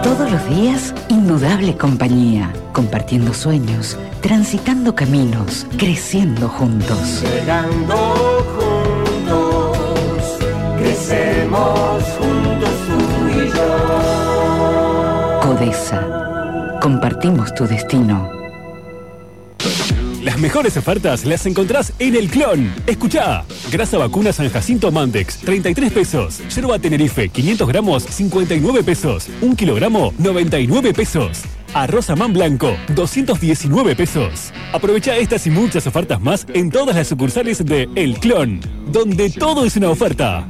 Todos los días, indudable compañía, compartiendo sueños, transitando caminos, creciendo juntos. Llegando juntos, crecemos juntos tú y yo. Codesa, compartimos tu destino. Las mejores ofertas las encontrás en El Clon. Escuchá. Grasa vacuna San Jacinto Mantex, 33 pesos. Yerba Tenerife, 500 gramos, 59 pesos. 1 kilogramo, 99 pesos. Arroz Amán Blanco, 219 pesos. Aprovecha estas y muchas ofertas más en todas las sucursales de El Clon, donde todo es una oferta.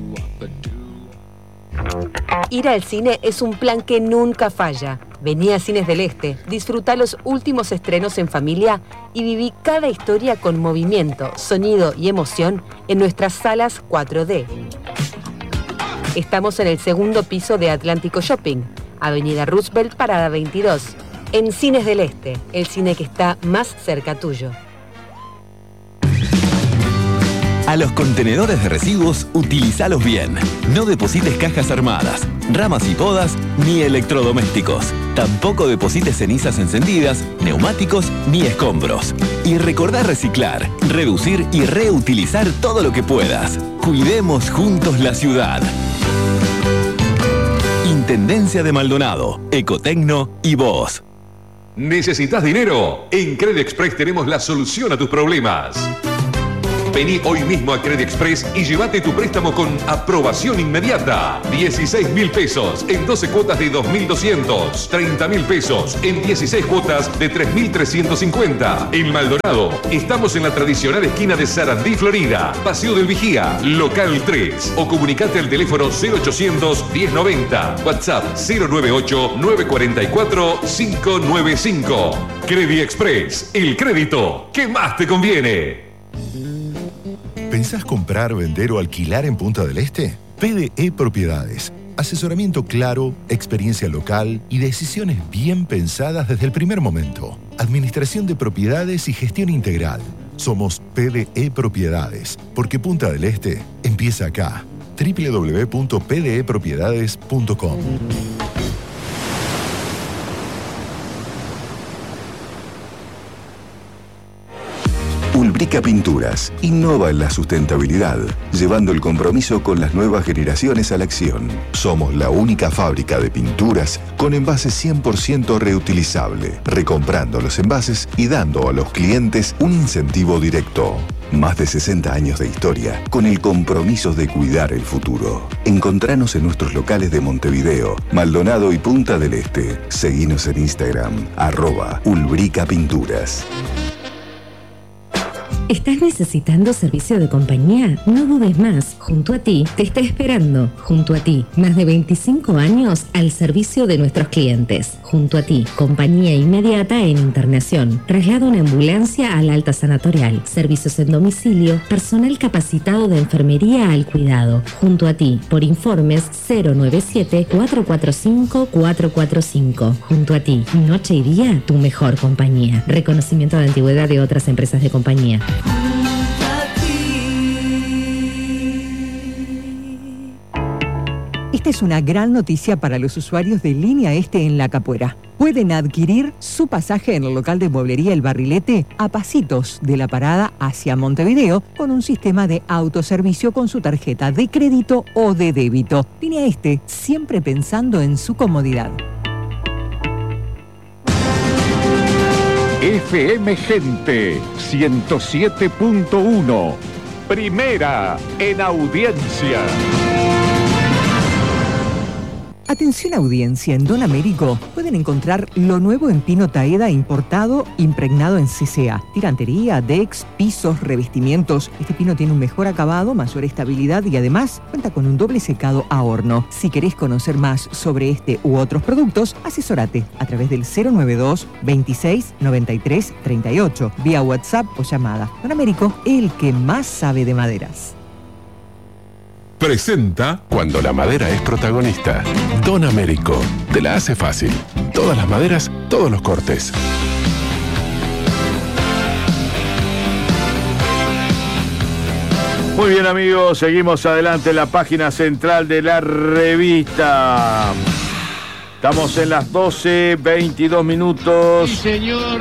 Ir al cine es un plan que nunca falla. Vení a Cines del Este, disfruta los últimos estrenos en familia y viví cada historia con movimiento, sonido y emoción en nuestras salas 4D. Estamos en el segundo piso de Atlántico Shopping, Avenida Roosevelt, Parada 22. En Cines del Este, el cine que está más cerca tuyo. A los contenedores de residuos, utilizalos bien. No deposites cajas armadas, ramas y podas, ni electrodomésticos. Tampoco deposites cenizas encendidas, neumáticos ni escombros. Y recordá reciclar, reducir y reutilizar todo lo que puedas. Cuidemos juntos la ciudad. Intendencia de Maldonado, Ecotecno y vos. ¿Necesitas dinero? En Credexpress tenemos la solución a tus problemas. Vení hoy mismo a Credexpress y llévate tu préstamo con aprobación inmediata. 16.000 pesos en 12 cuotas de 2.200. 30.000 pesos en 16 cuotas de 3.350. En Maldonado, estamos en la tradicional esquina de Sarandí, Florida. Paseo del Vigía, local 3. O comunicate al teléfono 0800 1090. WhatsApp 098 944 595. Credexpress, el crédito que más te conviene. ¿Pensás comprar, vender o alquilar en Punta del Este? PDE Propiedades. Asesoramiento claro, experiencia local y decisiones bien pensadas desde el primer momento. Administración de propiedades y gestión integral. Somos PDE Propiedades, porque Punta del Este empieza acá. www.pdepropiedades.com. Ulbrica Pinturas innova en la sustentabilidad, llevando el compromiso con las nuevas generaciones a la acción. Somos la única fábrica de pinturas con envases 100% reutilizable, recomprando los envases y dando a los clientes un incentivo directo. Más de 60 años de historia con el compromiso de cuidar el futuro. Encontranos en nuestros locales de Montevideo, Maldonado y Punta del Este. Seguinos en Instagram, @Ulbrica Pinturas. ¿Estás necesitando servicio de compañía? No dudes más. Junto a ti te está esperando. Junto a ti, más de 25 años al servicio de nuestros clientes. Junto a ti, compañía inmediata en internación. Traslado en ambulancia al alta sanatorial. Servicios en domicilio. Personal capacitado de enfermería al cuidado. Junto a ti, por informes 097-445-445. Junto a ti, noche y día, tu mejor compañía. Reconocimiento de antigüedad de otras empresas de compañía. Esta es una gran noticia para los usuarios de Línea Este en La Capuera. Pueden adquirir su pasaje en el local de mueblería El Barrilete a pasitos de la parada hacia Montevideo con un sistema de autoservicio con su tarjeta de crédito o de débito. Línea Este, siempre pensando en su comodidad. FM Gente 107.1. Primera en audiencia. Atención audiencia, en Don Américo pueden encontrar lo nuevo en pino taeda importado, impregnado en CCA. Tirantería, decks, pisos, revestimientos. Este pino tiene un mejor acabado, mayor estabilidad y además cuenta con un doble secado a horno. Si querés conocer más sobre este u otros productos, asesórate a través del 092 26 93 38, vía WhatsApp o llamada. Don Américo, el que más sabe de maderas. Presenta Cuando la madera es protagonista. Don Américo, te la hace fácil. Todas las maderas, todos los cortes. Muy bien, amigos, seguimos adelante en la página central de la revista. Estamos en las 12:22 minutos. Sí, señor.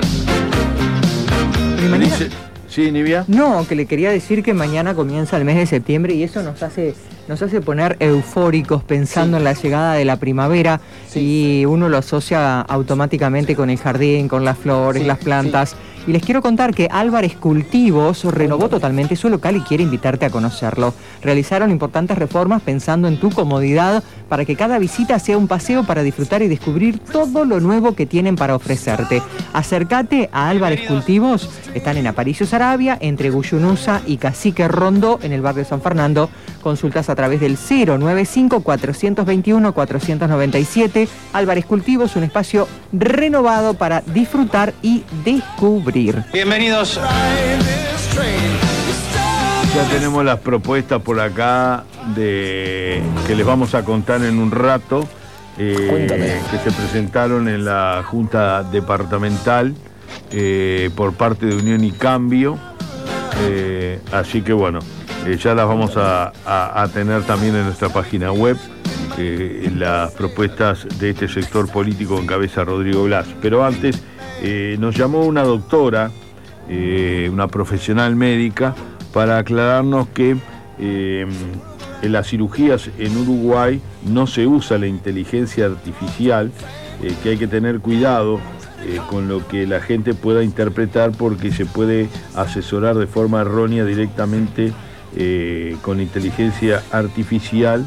Sí, Nivia. No, que le quería decir que mañana comienza el mes de septiembre y eso nos hace poner eufóricos pensando en la llegada de la primavera y uno lo asocia automáticamente con el jardín, con las flores, las plantas. Y les quiero contar que Álvarez Cultivos renovó totalmente su local y quiere invitarte a conocerlo. Realizaron importantes reformas pensando en tu comodidad para que cada visita sea un paseo para disfrutar y descubrir todo lo nuevo que tienen para ofrecerte. Acércate a Álvarez Cultivos, están en Aparicio Saravia, entre Guyunusa y Cacique Rondó, en el barrio San Fernando. Consultas a través del 095-421-497. Álvarez Cultivos, un espacio renovado para disfrutar y descubrir. Bienvenidos. Ya tenemos las propuestas por acá que les vamos a contar en un rato, que se presentaron en la Junta Departamental por parte de Unión y Cambio. Así que bueno, ya las vamos a tener también en nuestra página web, las propuestas de este sector político en cabeza Rodrigo Blas. Pero antes nos llamó una doctora, una profesional médica, para aclararnos que en las cirugías en Uruguay no se usa la inteligencia artificial, que hay que tener cuidado con lo que la gente pueda interpretar, porque se puede asesorar de forma errónea directamente con inteligencia artificial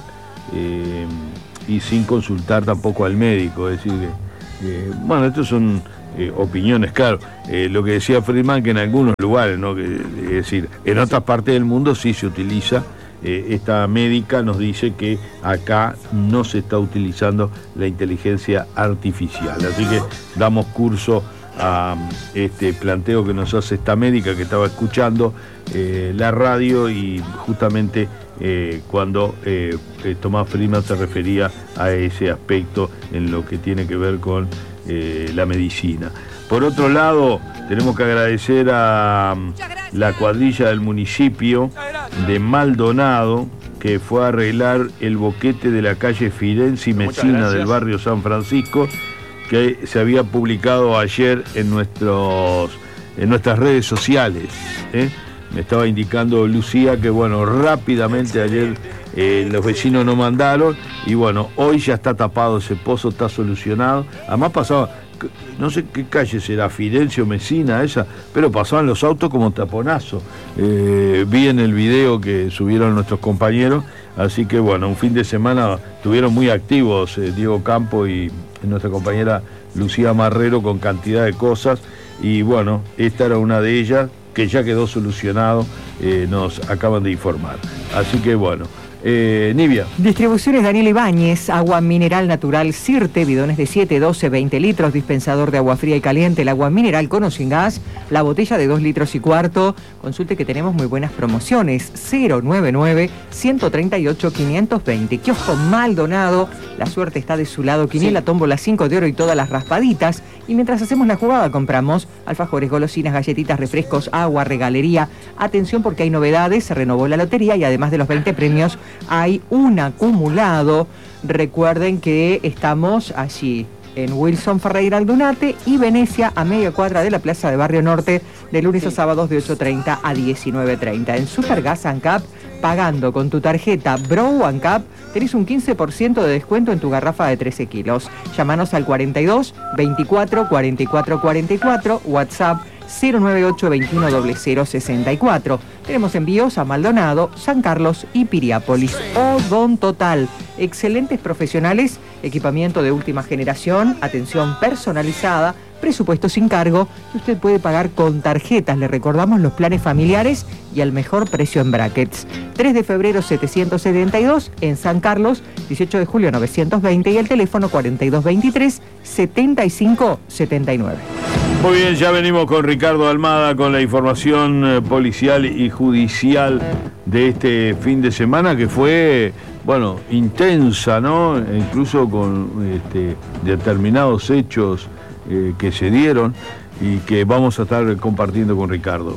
y sin consultar tampoco al médico. Es decir, bueno, estos son opiniones, claro. Lo que decía Friedman, que en algunos lugares, ¿no? Es decir, en otras partes del mundo sí se utiliza. Esta médica nos dice que acá no se está utilizando la inteligencia artificial. Así que damos curso a este planteo que nos hace esta médica que estaba escuchando la radio, y justamente cuando Tomás Friedman se refería a ese aspecto en lo que tiene que ver con la medicina. Por otro lado, tenemos que agradecer a la cuadrilla del municipio de Maldonado, que fue a arreglar el boquete de la calle Firenze y Mesina del barrio San Francisco, que se había publicado ayer en nuestras redes sociales. Me estaba indicando Lucía que, bueno, rápidamente ayer los vecinos no mandaron, y bueno, hoy ya está tapado ese pozo, está solucionado. Además pasaba, no sé qué calle será, Firenze o Mesina esa, pero pasaban los autos como taponazo. Vi en el video que subieron nuestros compañeros, así que bueno, un fin de semana estuvieron muy activos Diego Campo y nuestra compañera Lucía Marrero con cantidad de cosas, y bueno, esta era una de ellas que ya quedó solucionado, nos acaban de informar. Así que bueno, Nivia. Distribuciones Daniel Ibáñez, agua mineral natural Sirte, bidones de 7, 12, 20 litros, dispensador de agua fría y caliente, el agua mineral con o sin gas, la botella de 2 litros y cuarto. Consulte que tenemos muy buenas promociones. 099-138-520. Kiosco Maldonado, la suerte está de su lado. Quiniela, tómbola 5 de oro y todas las raspaditas. Y mientras hacemos la jugada compramos alfajores, golosinas, galletitas, refrescos, agua, regalería. Atención porque hay novedades, se renovó la lotería y además de los 20 premios hay un acumulado. Recuerden que estamos allí en Wilson Ferreira Aldunate y Venecia, a media cuadra de la Plaza de Barrio Norte, de lunes a sábados de 8:30 a 19:30. En Supergas ANCAP, pagando con tu tarjeta Bro ANCAP, tenés un 15% de descuento en tu garrafa de 13 kilos. Llámanos al 42 24 44 44, WhatsApp 098 21 0064. Tenemos envíos a Maldonado, San Carlos y Piriápolis. Odontotal, excelentes profesionales, equipamiento de última generación, atención personalizada, presupuesto sin cargo, y usted puede pagar con tarjetas. Le recordamos los planes familiares y al mejor precio en brackets. 3 de febrero 772 en San Carlos, 18 de julio 920 y el teléfono 4223 7579. Muy bien, ya venimos con Ricardo Almada con la información policial y judicial de este fin de semana, que fue, bueno, intensa, ¿no? Incluso con determinados hechos que se dieron y que vamos a estar compartiendo con Ricardo.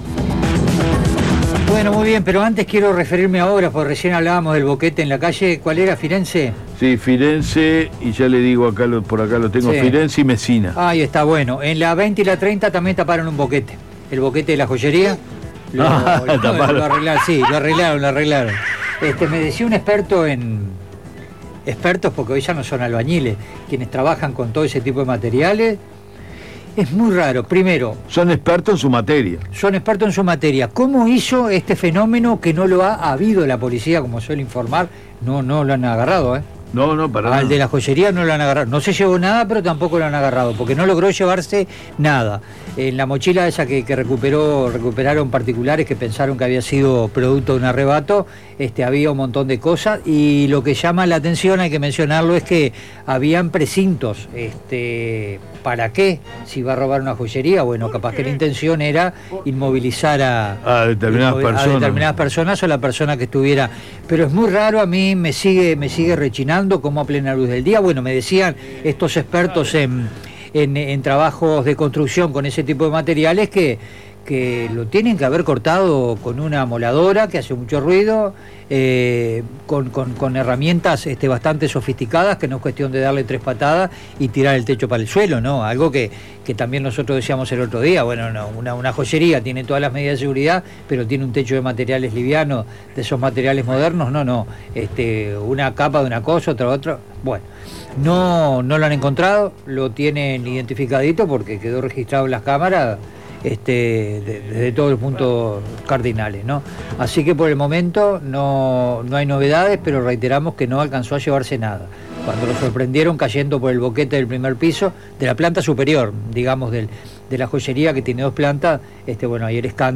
Bueno, muy bien, pero antes quiero referirme a obras, porque recién hablábamos del boquete en la calle. ¿Cuál era, Firenze? Sí, Firenze, y ya le digo, por acá lo tengo, Sí. Firenze y Messina. Ahí está, bueno. En la 20 y la 30 también taparon un boquete. El boquete de la joyería. Lo arreglaron, sí, lo arreglaron. Me decía un experto expertos, porque hoy ya no son albañiles, quienes trabajan con todo ese tipo de materiales. Es muy raro. Primero, son expertos en su materia. ¿Cómo hizo este fenómeno que no lo ha habido la policía, como suele informar? No lo han agarrado, No, para nada. Al de la joyería no lo han agarrado. No se llevó nada, pero tampoco lo han agarrado, porque no logró llevarse nada. En la mochila esa que recuperaron particulares que pensaron que había sido producto de un arrebato, había un montón de cosas, y lo que llama la atención, hay que mencionarlo, es que habían precintos. ¿Para qué? Si va a robar una joyería, bueno, capaz que la intención era inmovilizar a determinadas personas o la persona que estuviera. Pero es muy raro, a mí me sigue rechinando como a plena luz del día. Bueno, me decían estos expertos en trabajos de construcción con ese tipo de materiales que lo tienen que haber cortado con una moladora que hace mucho ruido, con herramientas bastante sofisticadas, que no es cuestión de darle 3 patadas y tirar el techo para el suelo, ¿no? Algo que también nosotros decíamos el otro día. Bueno, no, una joyería tiene todas las medidas de seguridad, pero tiene un techo de materiales livianos, de esos materiales modernos, no. Una capa de una cosa, otra. Bueno, no lo han encontrado, lo tienen identificadito porque quedó registrado en las cámaras. Desde todos los puntos cardinales, ¿no? Así que por el momento no hay novedades, pero reiteramos que no alcanzó a llevarse nada. Cuando lo sorprendieron cayendo por el boquete del primer piso, de la planta superior, digamos, de la joyería, que tiene 2 plantas, ahí el escándalo.